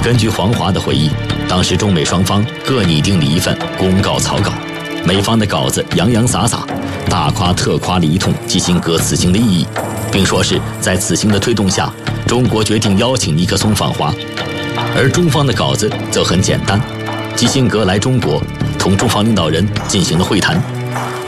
根据黄华的回忆，当时中美双方各拟定了一份公告草稿，美方的稿子洋洋洒洒，大夸特夸了一通基辛格此行的意义，并说是在此行的推动下，中国决定邀请尼克松访华。而中方的稿子则很简单，基辛格来中国同中方领导人进行了会谈，